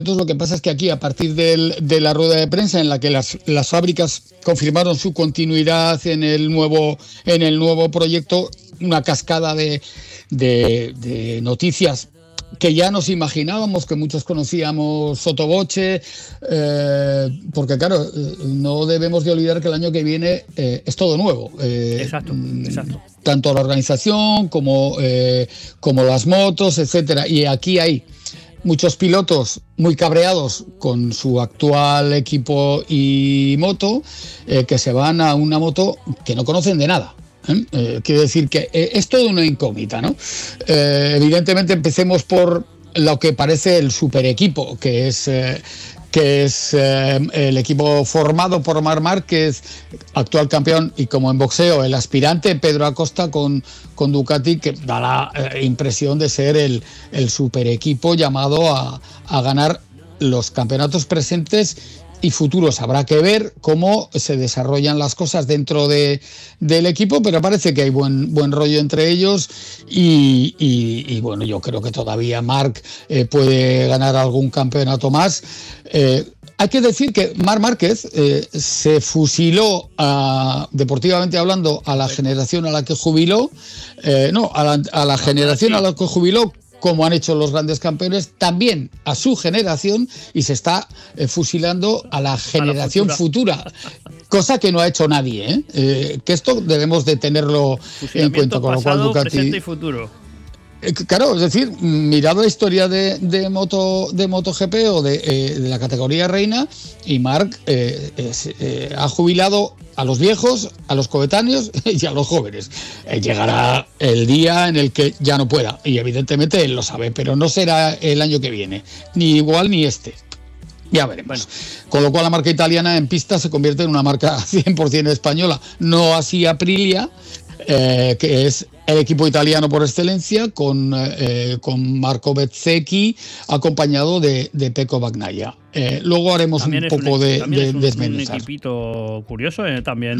Lo que pasa es que aquí, a partir de la rueda de prensa en la que las fábricas confirmaron su continuidad en el nuevo proyecto, una cascada de noticias que ya nos imaginábamos, que muchos conocíamos sotto voce, porque claro, no debemos de olvidar que el año que viene es todo nuevo. Exacto. Tanto la organización como las motos, etcétera. Y aquí hay muchos pilotos muy cabreados con su actual equipo y moto, que se van a una moto que no conocen de nada. Quiere decir que es todo una incógnita, ¿no? Evidentemente empecemos por lo que parece el super equipo, que es el equipo formado por Marc Márquez, actual campeón, y como en boxeo el aspirante Pedro Acosta con Ducati, que da la impresión de ser el super equipo llamado a ganar los campeonatos presentes y futuros. Habrá que ver cómo se desarrollan las cosas dentro del equipo, pero parece que hay buen rollo entre ellos y bueno, yo creo que todavía Marc puede ganar algún campeonato más. Hay que decir que Marc Márquez se fusiló, deportivamente hablando, a la generación a la que jubiló, a la generación a la que jubiló, como han hecho los grandes campeones, también a su generación, y se está fusilando a la generación futura, cosa que no ha hecho nadie, que esto debemos de tenerlo en cuenta, con lo cual Ducati, presente y futuro. Claro, es decir, mirad la historia de MotoGP o de la categoría reina, y Marc ha jubilado a los viejos, a los coetáneos y a los jóvenes. Llegará el día en el que ya no pueda, y evidentemente él lo sabe, pero no será el año que viene, ni igual ni este. Ya veremos. Bueno. Con lo cual la marca italiana en pista se convierte en una marca 100% española, no así Aprilia, que es el equipo italiano por excelencia, con Marco Bezzecchi, acompañado de Pecco Bagnaia. Luego haremos también un poco de desmenuzar. Un equipito curioso, también.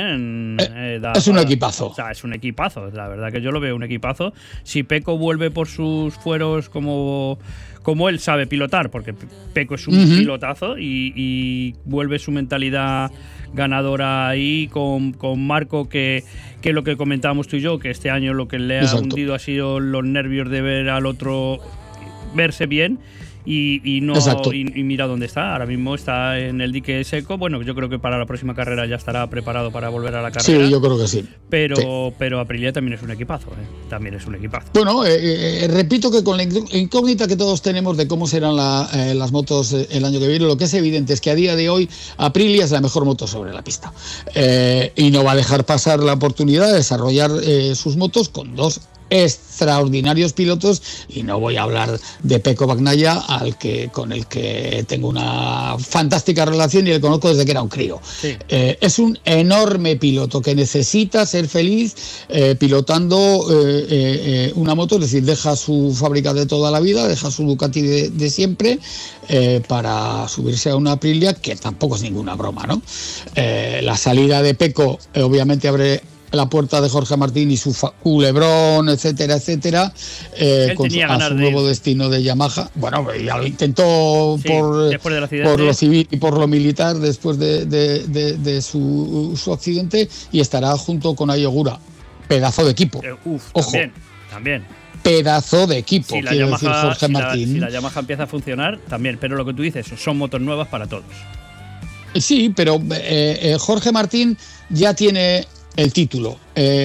Es un equipazo. O sea, es un equipazo. La verdad que yo lo veo un equipazo. Si Pecco vuelve por sus fueros como él sabe pilotar, porque Pecco es un pilotazo, y vuelve su mentalidad ganadora ahí con Marco, que lo que comentábamos tú y yo, que este año lo que le ha hundido ha sido los nervios de ver al otro verse bien, y mira dónde está. Ahora mismo está en el dique seco. Bueno, yo creo que para la próxima carrera ya estará preparado para volver a la carrera. Sí, yo creo que sí. Pero Aprilia también es un equipazo, también es un equipazo. Bueno, repito que con la incógnita que todos tenemos de cómo serán las motos el año que viene, lo que es evidente es que a día de hoy Aprilia es la mejor moto sobre la pista, y no va a dejar pasar la oportunidad de desarrollar sus motos con dos extraordinarios pilotos, y no voy a hablar de Pecco Bagnaia, con el que tengo una fantástica relación y le conozco desde que era un crío. Sí. Es un enorme piloto que necesita ser feliz pilotando una moto, es decir, deja su fábrica de toda la vida, deja su Ducati de siempre, para subirse a una Aprilia, que tampoco es ninguna broma, ¿no? La salida de Pecco obviamente abre la puerta de Jorge Martín y su culebrón, etcétera, con su nuevo destino de Yamaha. Bueno, ya lo intentó por lo civil y por lo militar después de su accidente, y estará junto con Ayogura. Pedazo de equipo. Ojo. También. Pedazo de equipo, quiero decir Jorge Martín. Si la Yamaha empieza a funcionar, también. Pero lo que tú dices, son motos nuevas para todos. Sí, pero Jorge Martín ya tiene el título.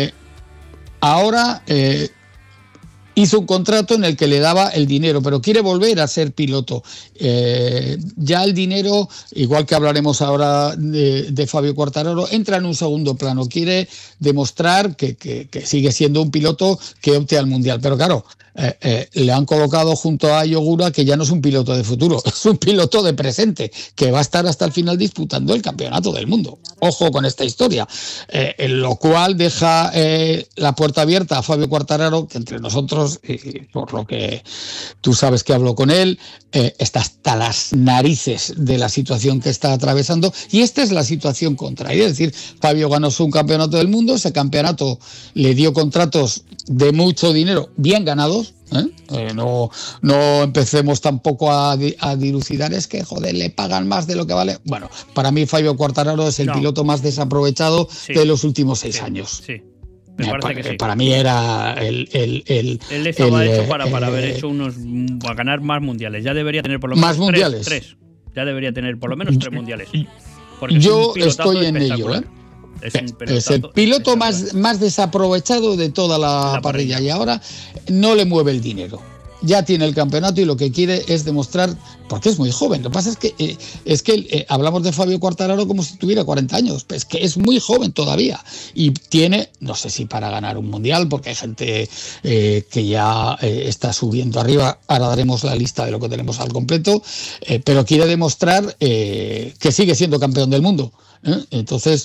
Ahora hizo un contrato en el que le daba el dinero, pero quiere volver a ser piloto. Ya el dinero, igual que hablaremos ahora de Fabio Quartararo, entra en un segundo plano. Quiere demostrar que sigue siendo un piloto que opte al Mundial. Pero claro, le han colocado junto a Ayogura, que ya no es un piloto de futuro, es un piloto de presente, que va a estar hasta el final disputando el campeonato del mundo. Ojo con esta historia, lo cual deja la puerta abierta a Fabio Quartararo, que entre nosotros nosotros, y por lo que tú sabes que hablo con él, está hasta las narices de la situación que está atravesando, y esta es la situación contraria. Es decir, Fabio ganó su campeonato del mundo, ese campeonato le dio contratos de mucho dinero, bien ganados. No empecemos tampoco a dilucidar, es que, joder, le pagan más de lo que vale. Bueno, para mí Fabio Quartararo es el piloto más desaprovechado de los últimos 6 años. Sí. Me parece que sí. Para mí era él estaba hecho para haber hecho a ganar más mundiales. Ya debería tener por lo menos más mundiales. Tres. Ya debería tener por lo menos 3 mundiales. Yo estoy en ello, Es el piloto más desaprovechado de toda la parrilla, y ahora no le mueve el dinero. Ya tiene el campeonato y lo que quiere es demostrar, porque es muy joven. Lo que pasa es que hablamos de Fabio Quartararo como si tuviera 40 años, pues que es muy joven todavía y tiene, no sé si para ganar un mundial, porque hay gente que ya está subiendo arriba. Ahora daremos la lista de lo que tenemos al completo, pero quiere demostrar que sigue siendo campeón del mundo. Entonces,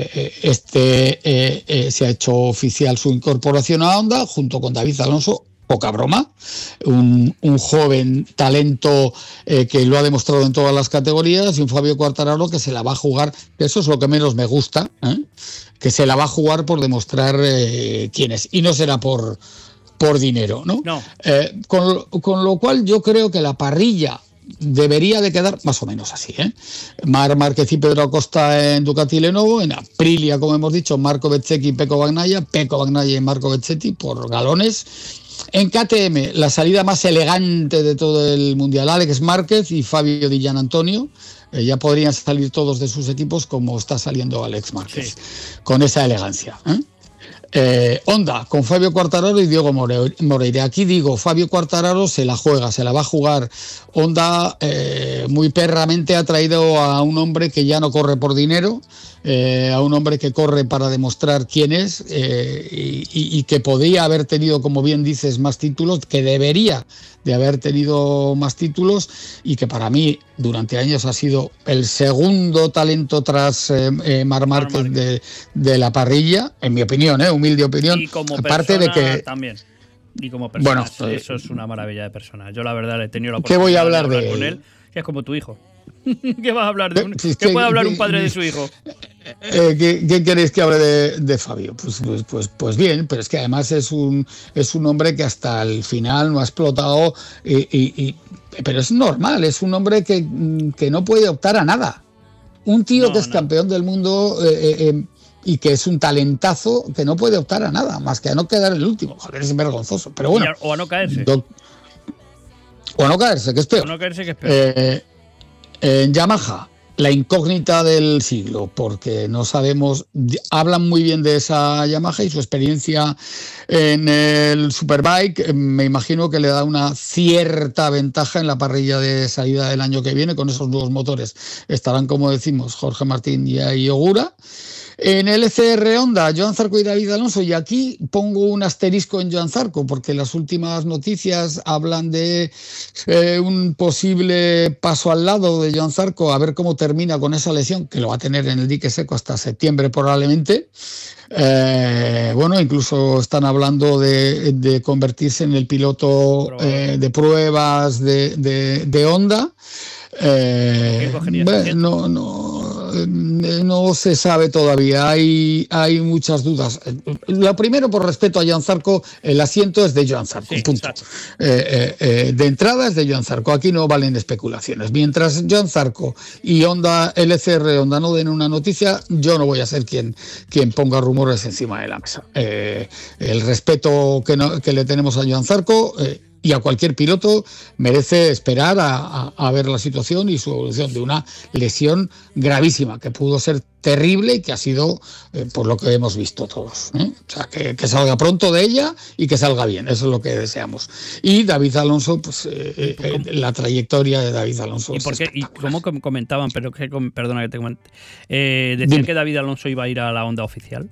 se ha hecho oficial su incorporación a Honda junto con David Alonso. Poca broma, un joven talento que lo ha demostrado en todas las categorías, y un Fabio Quartararo que se la va a jugar. Eso es lo que menos me gusta, que se la va a jugar por demostrar quién es, y no será por dinero, ¿no? Con lo cual yo creo que la parrilla debería de quedar más o menos así, Marc Márquez y Pedro Acosta en Ducati Lenovo, en Aprilia, como hemos dicho, Marco Bezzecchi y Pecco Bagnaia y Marco Bezzecchi por galones. En KTM, la salida más elegante de todo el mundial, Alex Márquez y Fabio Di Gianantonio. Ya podrían salir todos de sus equipos como está saliendo Alex Márquez, con esa elegancia. Honda, con Fabio Quartararo y Diego Moreira. Aquí digo, Fabio Quartararo se la va a jugar. Honda muy perramente ha traído a un hombre que ya no corre por dinero, a un hombre que corre para demostrar quién es, y que podía haber tenido, como bien dices, más títulos, que debería de haber tenido más títulos, y que para mí durante años ha sido el segundo talento tras Marc Márquez de la parrilla, en mi opinión, humilde opinión. Y como aparte persona de que también. Y como persona, eso es una maravilla de persona. Yo la verdad le he tenido la oportunidad ¿qué voy a hablar de hablar con él, que es como tu hijo. ¿Qué vas a hablar de ¿Qué puede hablar un padre de su hijo? ¿Qué queréis que hable de Fabio? Pues bien, pero es que además es un hombre que hasta el final no ha explotado, pero es normal, es un hombre que no puede optar a nada. Un tío que es campeón del mundo y que es un talentazo, que no puede optar a nada, más que a no quedar el último. Joder, es vergonzoso, pero bueno. O a no caerse. O a no caerse, que es peor. O no caerse, que es peor. En Yamaha, la incógnita del siglo, porque no sabemos, hablan muy bien de esa Yamaha y su experiencia en el Superbike, me imagino que le da una cierta ventaja en la parrilla de salida del año que viene. Con esos nuevos motores estarán, como decimos, Jorge Martín y Ogura. En el LCR Honda, Joan Zarco y David Alonso, y aquí pongo un asterisco en Joan Zarco, porque las últimas noticias hablan de un posible paso al lado de Joan Zarco, a ver cómo termina con esa lesión, que lo va a tener en el dique seco hasta septiembre probablemente. Incluso están hablando de convertirse en el piloto de pruebas de Honda. No se sabe todavía, hay muchas dudas. Lo primero, por respeto a Joan Zarco, el asiento es de Joan Zarco, punto. De entrada es de Joan Zarco, aquí no valen especulaciones. Mientras Joan Zarco y Honda, LCR Honda, no den una noticia, yo no voy a ser quien ponga rumores encima de la mesa. El respeto que le tenemos a Joan Zarco y a cualquier piloto merece esperar a ver la situación y su evolución de una lesión gravísima, que pudo ser terrible y que ha sido, por lo que hemos visto todos, O sea, que salga pronto de ella y que salga bien, eso es lo que deseamos. Y David Alonso, pues la trayectoria de David Alonso. ¿Y cómo comentaban, perdona que te comente, decían que David Alonso iba a ir a la Honda oficial?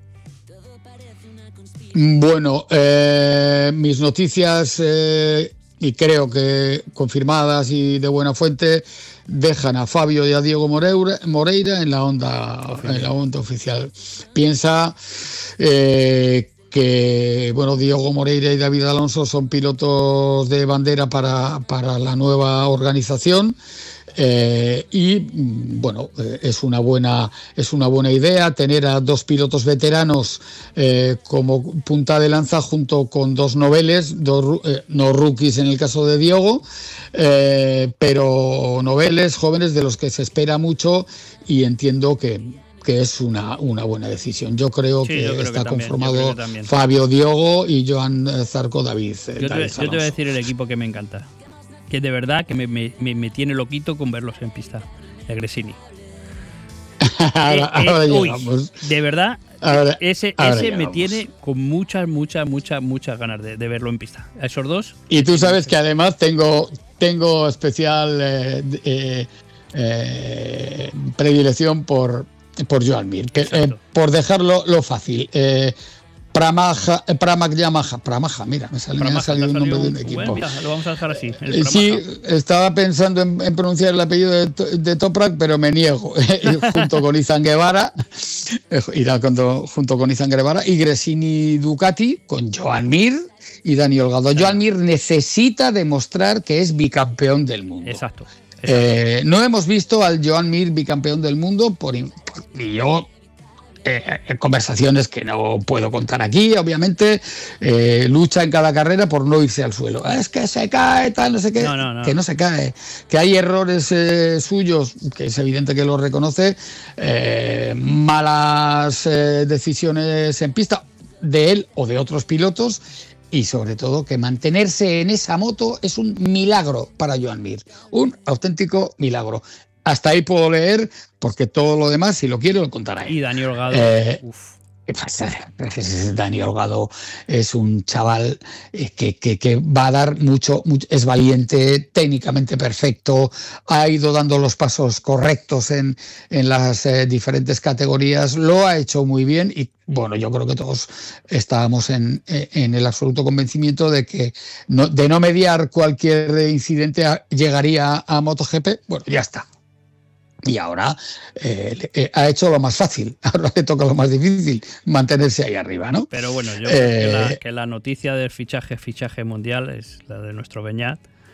Bueno, mis noticias, y creo que confirmadas y de buena fuente, dejan a Fabio y a Diego Moreira en la Honda oficial. Piensa que bueno, Diogo Moreira y David Alonso son pilotos de bandera para la nueva organización. Y bueno, es una buena idea tener a dos pilotos veteranos como punta de lanza junto con dos noveles, no rookies en el caso de Diogo, pero noveles jóvenes de los que se espera mucho, y entiendo que es una buena decisión. Yo creo que está conformado Fabio Diogo y Joan Zarco David. Yo te voy a decir el equipo que me encanta, que de verdad que me tiene loquito con verlos en pista, el Gresini. ahora llegamos. De verdad, ese me tiene con muchas ganas de verlo en pista. A esos dos. Y tú sabes que además tengo especial predilección por Joan Mir, por dejarlo lo fácil. Pramac Yamaha, mira, me ha salido un nombre de un equipo. Bueno, mira, lo vamos a dejar así. Sí, estaba pensando en pronunciar el apellido de Toprak, pero me niego. Junto con Izan Guevara, y Gresini Ducati, con Joan Mir y Dani Holgado. Joan Mir necesita demostrar que es bicampeón del mundo. Exacto. No hemos visto al Joan Mir bicampeón del mundo y yo. Conversaciones que no puedo contar aquí, obviamente, lucha en cada carrera por no irse al suelo. Es que se cae, tal, no sé qué. No. Que no se cae, que hay errores suyos, que es evidente que los reconoce, malas decisiones en pista de él o de otros pilotos, y sobre todo que mantenerse en esa moto es un milagro para Joan Mir, un auténtico milagro. Hasta ahí puedo leer, porque todo lo demás, si lo quiero, lo contaré. Y Dani Holgado. Dani Holgado es un chaval que va a dar mucho, es valiente, técnicamente perfecto, ha ido dando los pasos correctos en las diferentes categorías, lo ha hecho muy bien, y bueno, yo creo que todos estábamos en el absoluto convencimiento de que de no mediar cualquier incidente llegaría a MotoGP. Bueno, ya está. Y ahora ha hecho lo más fácil, ahora le toca lo más difícil, mantenerse ahí arriba, ¿no? Pero bueno, yo creo que la noticia del fichaje mundial es la de nuestro Beñat.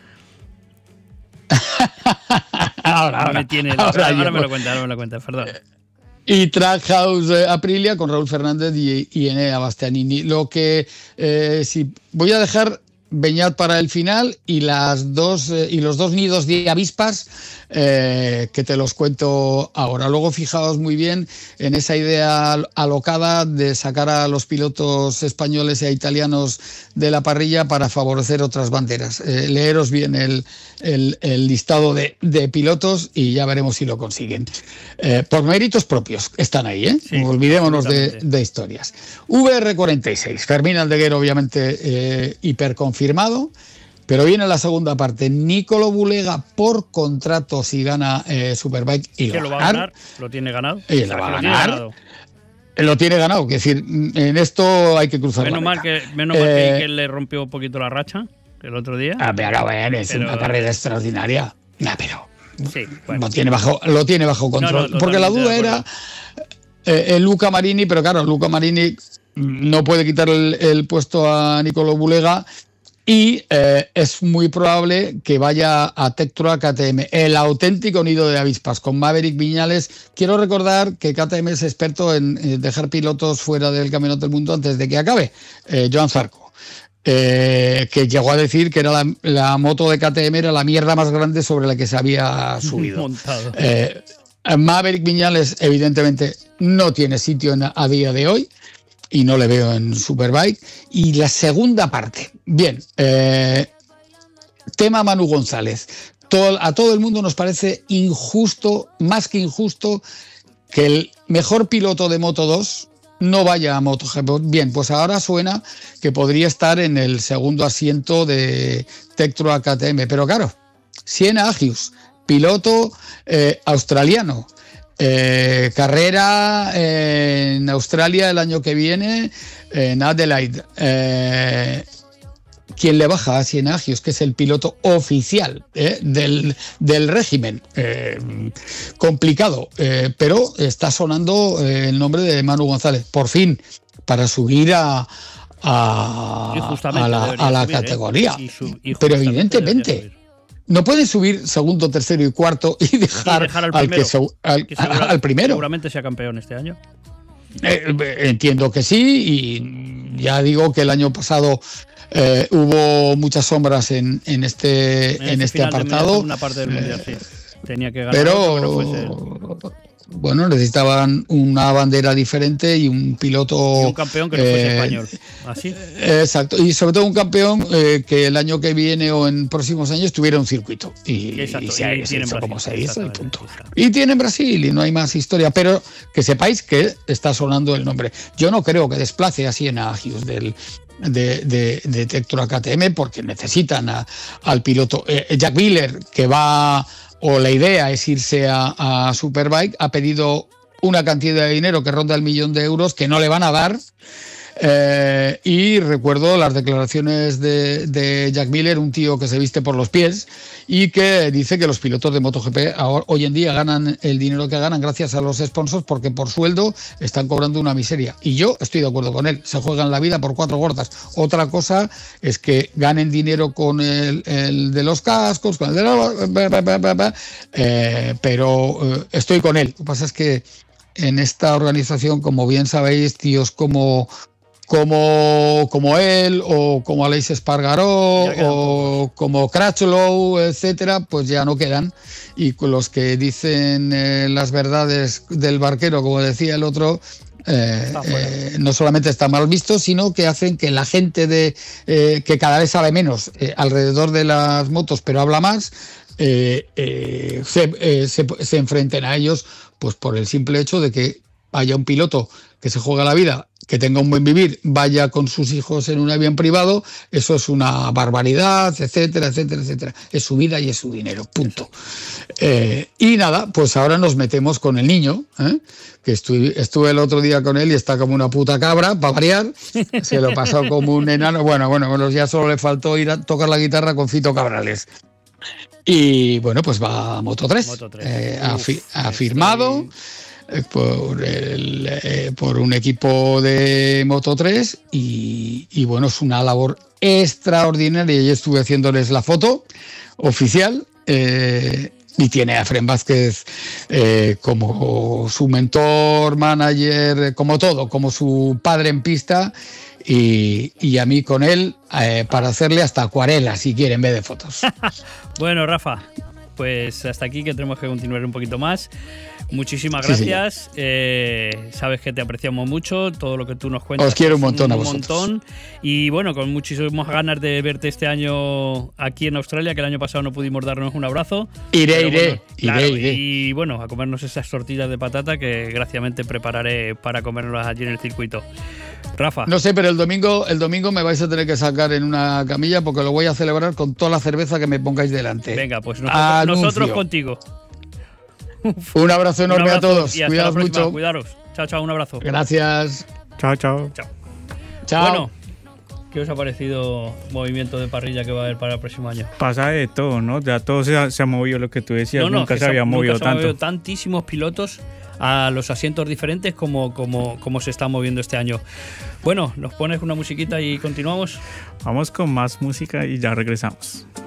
Ahora me lo cuenta, perdón. Y Trackhouse Aprilia con Raúl Fernández y Enea Bastianini. Lo que si voy a dejar Beñat para el final y los dos nidos de avispas que te los cuento ahora. Luego fijaos muy bien en esa idea alocada de sacar a los pilotos españoles e italianos de la parrilla para favorecer otras banderas. Leeros bien el listado de pilotos y ya veremos si lo consiguen. Por méritos propios están ahí, ¿eh? Sí, olvidémonos de historias. VR46, Fermín Aldeguer obviamente hiperconfirmado. Pero viene la segunda parte. Nicolo Bulega por contrato si gana Superbike, y lo va a ganar. Lo tiene ganado. Y lo va a ganar. Lo tiene ganado. Es decir, en esto hay que cruzar. Menos mal que le rompió un poquito la racha el otro día. Es una carrera extraordinaria. Pero sí, bueno, lo tiene bajo control. Porque la duda era Luca Marini, pero claro, Luca Marini no puede quitar el puesto a Nicolo Bulega. Y es muy probable que vaya a Tectroa KTM, el auténtico nido de avispas, con Maverick Viñales. Quiero recordar que KTM es experto en dejar pilotos fuera del Campeonato del Mundo antes de que acabe. Joan Zarco, que llegó a decir que era la moto de KTM era la mierda más grande sobre la que se había subido. Maverick Viñales, evidentemente, no tiene sitio a día de hoy. Y no le veo en Superbike. Y la segunda parte. Bien, tema Manu González. A todo el mundo nos parece injusto, más que injusto, que el mejor piloto de Moto2 no vaya a MotoGP. Bien, pues ahora suena que podría estar en el segundo asiento de Tectroa KTM. Pero claro, Siena Agius, piloto australiano. Carrera en Australia el año que viene, en Adelaide. ¿Quién le baja a Siena Agius, que es el piloto oficial del régimen? Complicado, pero está sonando el nombre de Manu González. Por fin subir a la categoría. Pero evidentemente no pueden subir segundo, tercero y cuarto y dejar al primero. Seguramente sea campeón este año. Entiendo que sí, y ya digo que el año pasado hubo muchas sombras en este apartado. Una parte del mundial, sí. Tenía que ganar, pero bueno, necesitaban una bandera diferente y un piloto. Y un campeón que no fuese español. ¿Así? Exacto. Y sobre todo un campeón que el año que viene o en próximos años tuviera un circuito. Y se hizo como se hizo y punto. Y tienen Brasil y no hay más historia. Pero que sepáis que está sonando el nombre. Yo no creo que desplace a Siena Hughes de Tectura KTM, porque necesitan al piloto. Jack Miller, que va, o la idea es irse a Superbike, ha pedido una cantidad de dinero que ronda el 1.000.000 de euros que no le van a dar. Y recuerdo las declaraciones de Jack Miller, un tío que se viste por los pies y que dice que los pilotos de MotoGP hoy en día ganan el dinero que ganan gracias a los sponsors, porque por sueldo están cobrando una miseria. Y yo estoy de acuerdo con él, se juegan la vida por 4 gordas. Otra cosa es que ganen dinero con el de los cascos, con el de pero estoy con él. Lo que pasa es que en esta organización, como bien sabéis, tíos como él, o como Aleix Espargaró, o como Crutchlow, etcétera, pues ya no quedan. Y con los que dicen las verdades del barquero, como decía el otro, no solamente está mal visto, sino que hacen que la gente que cada vez sabe menos alrededor de las motos, pero habla más, se enfrenten a ellos, pues por el simple hecho de que haya un piloto que se juega la vida, que tenga un buen vivir, vaya con sus hijos en un avión privado. Eso es una barbaridad, etcétera, etcétera, etcétera. Es su vida y es su dinero, punto. Y nada, pues ahora nos metemos con el niño, que estuve el otro día con él y está como una puta cabra, para variar. Se lo pasó como un enano. Bueno, ya solo le faltó ir a tocar la guitarra con Fito Cabrales. Y bueno, pues va a Moto3. Ha firmado por un equipo de Moto3 y bueno, es una labor extraordinaria. Yo estuve haciéndoles la foto oficial, y tiene a Fren Vázquez como su mentor, manager, como todo, como su padre en pista, y a mí con él para hacerle hasta acuarelas si quiere en vez de fotos. Bueno, Rafa, pues hasta aquí, que tenemos que continuar un poquito más. Muchísimas gracias. Sabes que te apreciamos mucho, todo lo que tú nos cuentas. Os quiero un montón a vosotros. Y bueno, con muchísimas ganas de verte este año aquí en Australia, que el año pasado no pudimos darnos un abrazo. Iré. Y bueno, a comernos esas tortillas de patata que graciosamente prepararé para comerlas allí en el circuito. Rafa. No sé, pero el domingo me vais a tener que sacar en una camilla, porque lo voy a celebrar con toda la cerveza que me pongáis delante. Venga, pues nosotros contigo. Un abrazo enorme a todos. Cuidaos mucho. Cuidaros. Chao, un abrazo. Gracias. Chao. Bueno, ¿qué os ha parecido movimiento de parrilla que va a haber para el próximo año? Pasa de todo, ¿no? Ya todo se ha movido, lo que tú decías. Nunca se había movido tanto. Tantísimos pilotos a los asientos diferentes como se está moviendo este año. Bueno, ¿nos pones una musiquita y continuamos? Vamos con más música y ya regresamos.